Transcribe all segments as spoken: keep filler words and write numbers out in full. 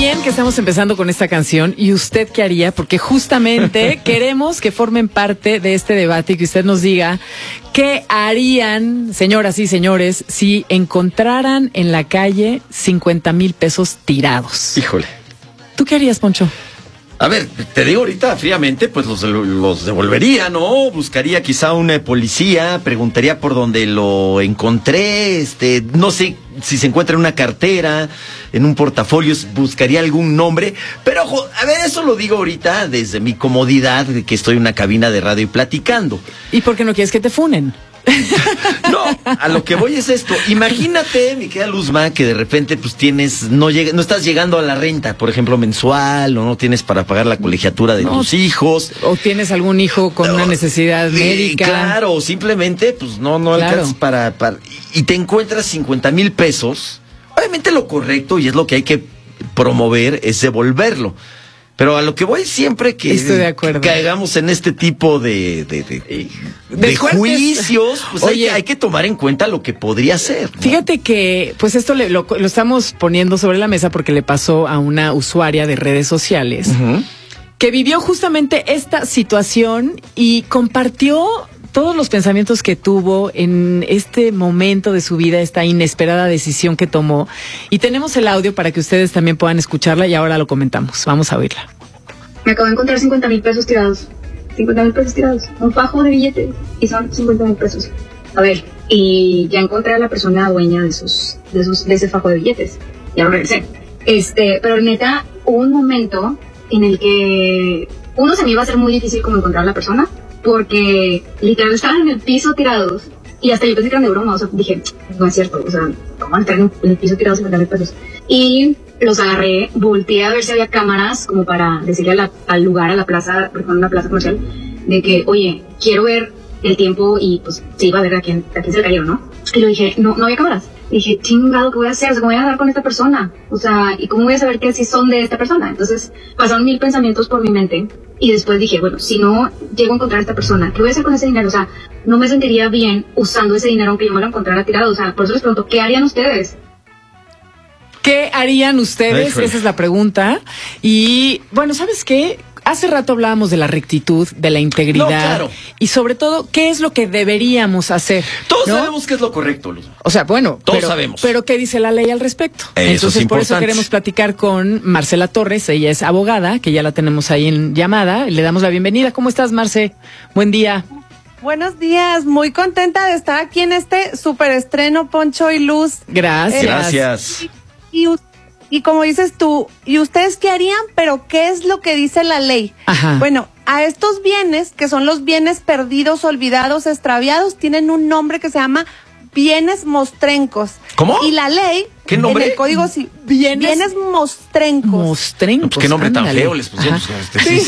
bien que estamos empezando con esta canción. ¿Y usted qué haría? Porque justamente queremos que formen parte de este debate y que usted nos diga qué harían, señoras y señores, si encontraran en la calle cincuenta mil pesos tirados. Híjole. ¿Tú qué harías, Poncho? A ver, te digo ahorita fríamente, pues los, los devolvería, ¿no? Buscaría quizá una policía, preguntaría por dónde lo encontré, este, no sé si se encuentra en una cartera, en un portafolio, buscaría algún nombre, pero ojo, a ver, eso lo digo ahorita desde mi comodidad, de que estoy en una cabina de radio y platicando. ¿Y por qué no quieres que te funen? No, a lo que voy es esto. Imagínate, mi querida Luzma, que de repente pues tienes, no llega, no estás llegando a la renta, por ejemplo, mensual, o no tienes para pagar la colegiatura de no, tus hijos. O tienes algún hijo con no, una necesidad eh, médica. Claro, o simplemente pues no, no claro. alcanzas para, para... Y te encuentras cincuenta mil pesos. Obviamente lo correcto, y es lo que hay que promover, es devolverlo. Pero a lo que voy siempre que, Estoy de acuerdo. que caigamos en este tipo de, de, de, de, de, de juicios, pues Oye, hay, que, hay que tomar en cuenta lo que podría ser, ¿no? Fíjate que, pues esto le, lo, lo estamos poniendo sobre la mesa porque le pasó a una usuaria de redes sociales uh-huh. que vivió justamente esta situación y compartió todos los pensamientos que tuvo en este momento de su vida, esta inesperada decisión que tomó. Y tenemos el audio para que ustedes también puedan escucharla y ahora lo comentamos. Vamos a oírla. Me acabo de encontrar cincuenta mil pesos tirados. cincuenta mil pesos tirados. Un fajo de billetes y son cincuenta mil pesos. A ver, y ya encontré a la persona dueña de esos, de esos, de ese fajo de billetes. Ya lo regresé. Este, pero neta, hubo un momento en el que uno se me iba a hacer muy difícil como encontrar a la persona. Porque literal estaban en el piso tirados y hasta yo pensé que eran de broma, o sea, dije, no es cierto, o sea, ¿cómo van a estar en el piso tirados cincuenta mil pesos? Y los agarré, volteé a ver si había cámaras como para decirle a la, al lugar, a la plaza, por una plaza comercial, de que, oye, quiero ver el tiempo y pues se iba a ver a quién, a quién se le cayeron, ¿no? Y yo dije, no, no había cámaras. Dije, chingado, ¿qué voy a hacer? O sea, ¿cómo voy a hablar con esta persona? O sea, ¿y cómo voy a saber que sí son de esta persona? Entonces, pasaron mil pensamientos por mi mente. Y después dije, bueno, si no llego a encontrar a esta persona, ¿qué voy a hacer con ese dinero? O sea, no me sentiría bien usando ese dinero aunque yo me lo encontrara tirado. O sea, por eso les pregunto, ¿qué harían ustedes? ¿Qué harían ustedes? Esa es la pregunta. Y, bueno, ¿sabes qué? Hace rato hablábamos de la rectitud, de la integridad. No, claro. Y sobre todo, ¿qué es lo que deberíamos hacer? Todos ¿no? sabemos qué es lo correcto, Luz. O sea, bueno, todos pero, sabemos. Pero ¿qué dice la ley al respecto? Eso Entonces, es por eso importante. queremos platicar con Marcela Torres. Ella es abogada, que ya la tenemos ahí en llamada. Le damos la bienvenida. ¿Cómo estás, Marce? Buen día. Buenos días, muy contenta de estar aquí en este super estreno, Poncho y Luz. Gracias. Eh, Gracias. Y, y, y como dices tú, ¿y ustedes qué harían? Pero ¿qué es lo que dice la ley? Ajá. Bueno, a estos bienes, que son los bienes perdidos, olvidados, extraviados, tienen un nombre que se llama bienes mostrencos. ¿Cómo? Y la ley, ¿qué nombre? en el código civil, bienes, bienes mostrencos. Mostrencos. No, pues qué nombre ándale. tan feo les pusieron. Sí.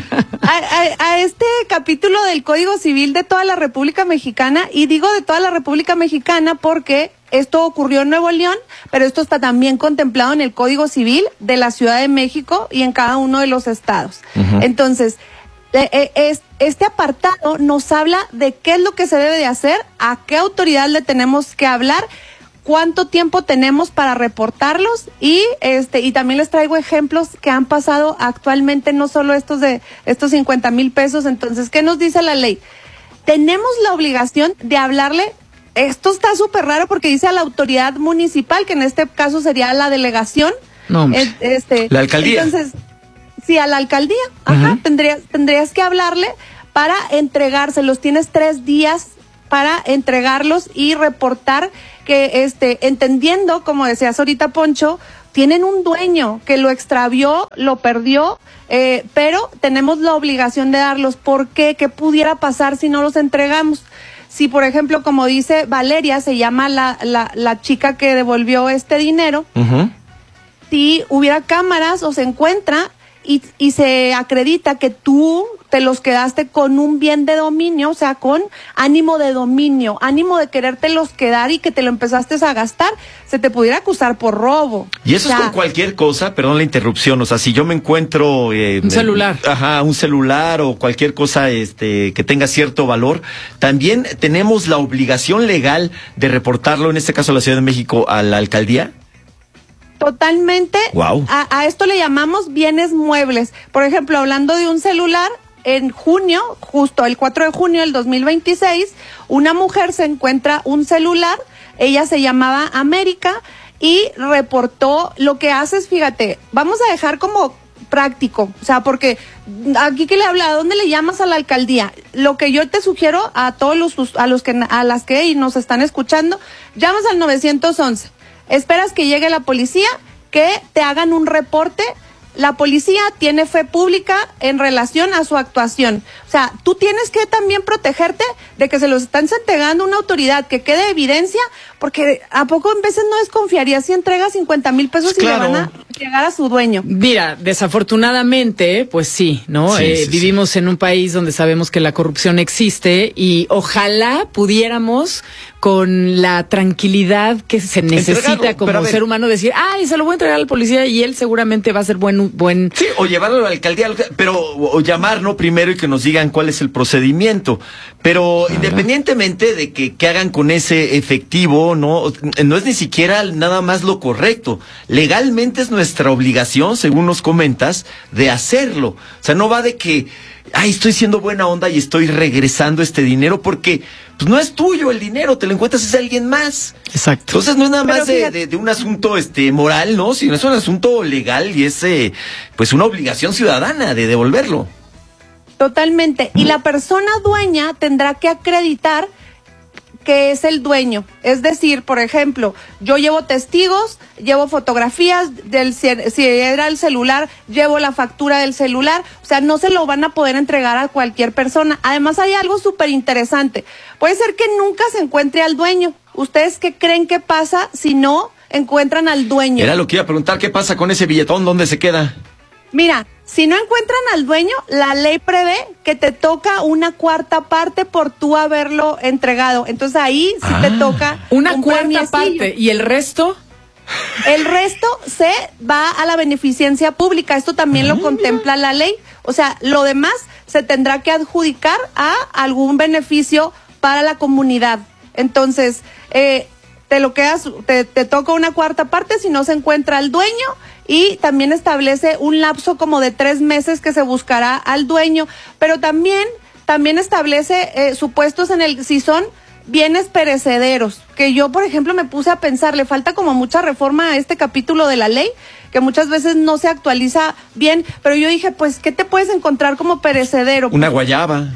a, a, a este capítulo del Código Civil de toda la República Mexicana, y digo de toda la República Mexicana porque esto ocurrió en Nuevo León, pero esto está también contemplado en el Código Civil de la Ciudad de México y en cada uno de los estados. Uh-huh. Entonces, eh, eh, este apartado nos habla de qué es lo que se debe de hacer, a qué autoridad le tenemos que hablar, cuánto tiempo tenemos para reportarlos y este y también les traigo ejemplos que han pasado actualmente, no solo estos de estos cincuenta mil pesos. Entonces, ¿qué nos dice la ley? Tenemos la obligación de hablarle. Esto está súper raro porque dice a la autoridad municipal, que en este caso sería la delegación. No, eh, este, la alcaldía. Entonces, sí, a la alcaldía. Ajá, uh-huh. tendrías, tendrías que hablarle para entregárselos. Tienes tres días para entregarlos y reportar que, este, entendiendo, como decías ahorita, Poncho, tienen un dueño que lo extravió, lo perdió, eh, pero tenemos la obligación de darlos. ¿Por qué? ¿Qué pudiera pasar si no los entregamos? Si, por ejemplo, como dice Valeria, se llama la, la, la chica que devolvió este dinero, uh-huh. si hubiera cámaras o se encuentra y, y se acredita que tú te los quedaste con un bien de dominio, o sea, con ánimo de dominio, ánimo de querértelos quedar y que te lo empezaste a gastar, se te pudiera acusar por robo. Y eso o sea, es con cualquier cosa, perdón la interrupción, o sea, si yo me encuentro... Eh, un celular. Eh, ajá, un celular o cualquier cosa este que tenga cierto valor, también tenemos la obligación legal de reportarlo, en este caso a la Ciudad de México, a la alcaldía. Totalmente. Wow. A, a esto le llamamos bienes muebles. Por ejemplo, hablando de un celular, en junio, justo el cuatro de junio del dos mil veintiséis, una mujer se encuentra un celular, ella se llamaba América, y reportó. Lo que haces, fíjate, vamos a dejar como práctico, o sea, porque aquí que le habla, ¿a dónde le llamas a la alcaldía? Lo que yo te sugiero a todos los, a los que, a las que nos están escuchando, llamas al nueve once, esperas que llegue la policía, que te hagan un reporte. La policía tiene fe pública en relación a su actuación. O sea, tú tienes que también protegerte de que se los están entregando a una autoridad, que quede evidencia, porque ¿a poco en veces no desconfiaría si entrega cincuenta mil pesos pues claro. y le van a llegar a su dueño? Mira, desafortunadamente, pues sí, ¿no? Sí, eh, sí, vivimos sí. en un país donde sabemos que la corrupción existe y ojalá pudiéramos, con la tranquilidad que se necesita Entregarlo, como pero a ver. ser humano, decir, ay, se lo voy a entregar al policía y él seguramente va a ser buen... buen... Sí, o llevarlo a la alcaldía, pero o, o llamar, ¿no? Primero y que nos digan cuál es el procedimiento. Pero Ajá. independientemente de que, que hagan con ese efectivo, ¿no? No es ni siquiera nada más lo correcto. Legalmente es nuestra obligación, según nos comentas, de hacerlo. O sea, no va de que, ay, estoy siendo buena onda y estoy regresando este dinero porque pues no es tuyo el dinero, te lo encuentras es de alguien más. Exacto. Entonces no es nada Pero más de, fíjate. de, de un asunto este moral, ¿no? Sino es un asunto legal y es eh, pues una obligación ciudadana de devolverlo. Totalmente. Y la persona dueña tendrá que acreditar que es el dueño. Es decir, por ejemplo, yo llevo testigos, llevo fotografías del si si era el celular, llevo la factura del celular. O sea, no se lo van a poder entregar a cualquier persona. Además, hay algo súper interesante. Puede ser que nunca se encuentre al dueño. ¿Ustedes qué creen que pasa si no encuentran al dueño? Era lo que iba a preguntar, ¿qué pasa con ese billetón? ¿Dónde se queda? Mira, si no encuentran al dueño, la ley prevé que te toca una cuarta parte por tú haberlo entregado. Entonces ahí sí Ah. te toca Una un cuarta premiecillo. parte. ¿Y el resto? El resto se va a la beneficencia pública. Esto también lo contempla la ley. O sea, lo demás se tendrá que adjudicar a algún beneficio para la comunidad. Entonces, eh, te lo quedas, te, te toca una cuarta parte si no se encuentra el dueño. Y también establece un lapso como de tres meses que se buscará al dueño, pero también, también establece eh, supuestos en el, si son bienes perecederos, que yo, por ejemplo, me puse a pensar, le falta como mucha reforma a este capítulo de la ley, que muchas veces no se actualiza bien, pero yo dije, pues, ¿qué te puedes encontrar como perecedero? Una guayaba.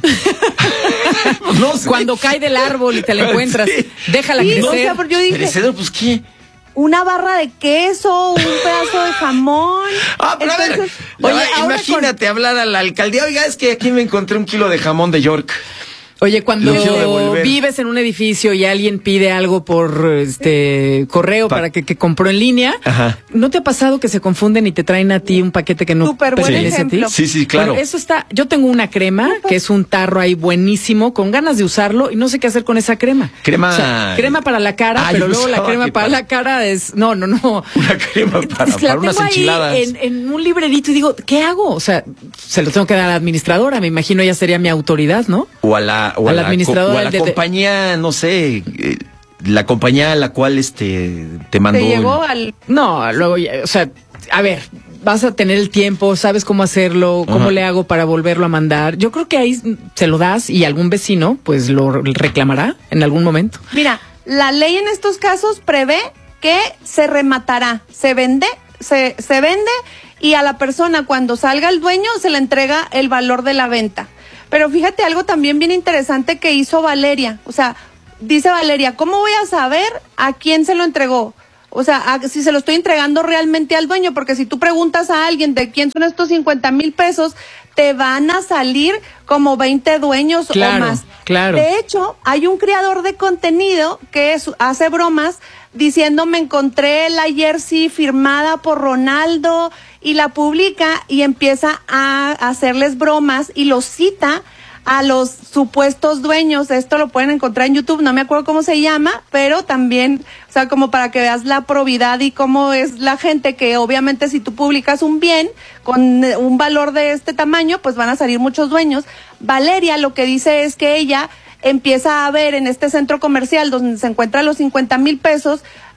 No sé. Cuando cae del árbol y te la encuentras, Sí. déjala Sí, crecer. o sea, pero yo dije, Perecedero, pues ¿qué? una barra de queso, un pedazo de jamón. Ah, pero a ver, Entonces, la- oye, ahora imagínate hablar a la alcaldía, oiga, es que aquí me encontré un kilo de jamón de York. Oye, cuando Lo quiero devolver. vives en un edificio y alguien pide algo por este correo Pa- para que, que compró en línea, Ajá. ¿no te ha pasado que se confunden y te traen a ti un paquete que no Súper buen pertenece a ti? ejemplo. Sí, sí, claro. Bueno, eso está. Yo tengo una crema que es un tarro ahí buenísimo, con ganas de usarlo y no sé qué hacer con esa crema. Crema- O sea, crema para la cara, Ah, pero yo luego la pensaba crema que para para- la cara es no, no, no. Una crema para, Es que la para unas tengo ahí enchiladas. En, en un librerito y digo, ¿qué hago? O sea, se lo tengo que dar a la administradora, me imagino ella sería mi autoridad, ¿no? O a la, o a Al la, administrador co- o a la de- de- compañía, no sé, eh, la compañía a la cual este te mandó. te llegó el- al... No, luego, ya, o sea, a ver, vas a tener el tiempo, sabes cómo hacerlo, cómo Ajá. le hago para volverlo a mandar. Yo creo que ahí se lo das y algún vecino, pues lo reclamará en algún momento. Mira, la ley en estos casos prevé que se rematará, se vende, se, se vende y a la persona cuando salga el dueño se le entrega el valor de la venta. Pero fíjate algo también bien interesante que hizo Valeria. O sea, dice Valeria, ¿cómo voy a saber a quién se lo entregó? O sea, a, si se lo estoy entregando realmente al dueño, porque si tú preguntas a alguien de quién son estos cincuenta mil pesos, te van a salir como veinte dueños Claro, o más. claro. De hecho, hay un creador de contenido que es- hace bromas diciendo, me encontré la jersey firmada por Ronaldo, y la publica y empieza a hacerles bromas y los cita a los supuestos dueños. Esto lo pueden encontrar en YouTube, no me acuerdo cómo se llama, pero también, o sea, como para que veas la probidad y cómo es la gente, que obviamente si tú publicas un bien con eh, un valor de este tamaño, pues van a salir muchos dueños. Valeria lo que dice es que ella empieza a ver en este centro comercial donde se encuentran los cincuenta mil pesos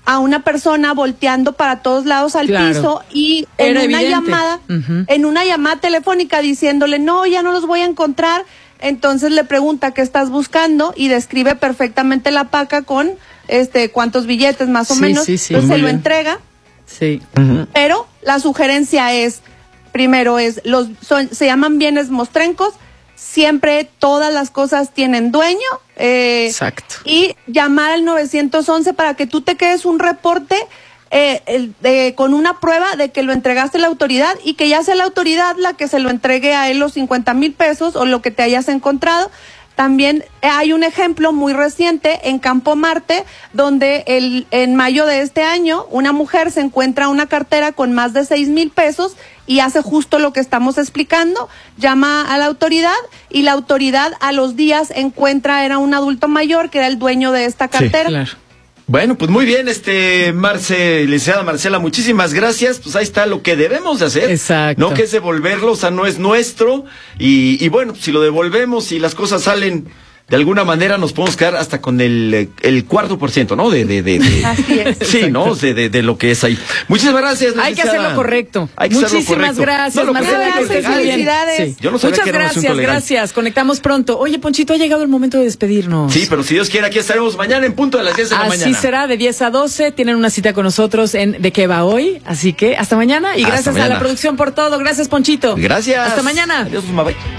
a una persona volteando para todos lados al Claro. piso y en Era una evidente. llamada, Ujú. en una llamada telefónica diciéndole, no, ya no los voy a encontrar. Entonces le pregunta qué estás buscando y describe perfectamente la paca con este cuántos billetes más o Sí, menos. sí, sí. Entonces Muy se lo bien. entrega, Sí. Ujú. pero la sugerencia es, primero es, los son, se llaman bienes mostrencos, siempre todas las cosas tienen dueño. Eh, Exacto. Y llamar al nueve once para que tú te quedes un reporte eh, el, de, con una prueba de que lo entregaste a la autoridad y que ya sea la autoridad la que se lo entregue a él los cincuenta mil pesos o lo que te hayas encontrado. También hay un ejemplo muy reciente en Campo Marte, donde el, en mayo de este año una mujer se encuentra una cartera con más de seis mil pesos y hace justo lo que estamos explicando, llama a la autoridad y la autoridad a los días encuentra, era un adulto mayor que era el dueño de esta cartera. Claro. Bueno, pues muy bien, este, Marce, licenciada Marcela, muchísimas gracias. Pues ahí está lo que debemos de hacer. Exacto. No que es devolverlo, o sea, no es nuestro. Y, y bueno, si lo devolvemos y las cosas salen de alguna manera, nos podemos quedar hasta con el, el cuarto por ciento, ¿no? De, de, de, de- Así es. Sí, ¿no? De, de, de lo que es ahí. Muchísimas gracias, Hay que licenciada. hacer lo correcto. Hay que hacerlo Muchísimas correcto. gracias, No, lo Marcela, correcto que es estés legal. muy bien. Felicidades. Sí. Yo no sabía Muchas que era un asunto gracias, legal. gracias. Conectamos pronto. Oye, Ponchito, ha llegado el momento de despedirnos. Sí, pero si Dios quiere, aquí estaremos mañana en punto de las diez de la Así mañana. será, de diez a doce. Tienen una cita con nosotros en De Qué Va Hoy. Así que hasta mañana. Y Hasta gracias a mañana. la producción por todo. Gracias, Ponchito. Gracias. Hasta mañana. Adiós, Susma, bye.